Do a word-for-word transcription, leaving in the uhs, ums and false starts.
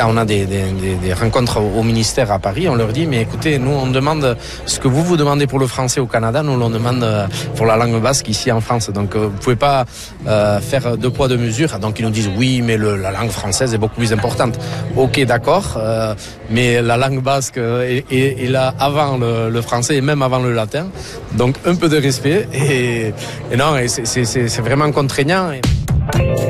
quand on a des, des, des, des rencontres au ministère à Paris, on leur dit mais écoutez, nous on demande ce que vous vous demandez pour le français au Canada, nous on demande pour la langue basque ici en France. Donc vous pouvez pas euh, faire deux poids deux mesures. Donc ils nous disent oui, mais le, la langue française est beaucoup plus importante. Ok, d'accord, euh, mais la langue basque est, est, est là avant le, le français et même avant le latin. Donc un peu de respect et, et non, et c'est, c'est, c'est vraiment contraignant.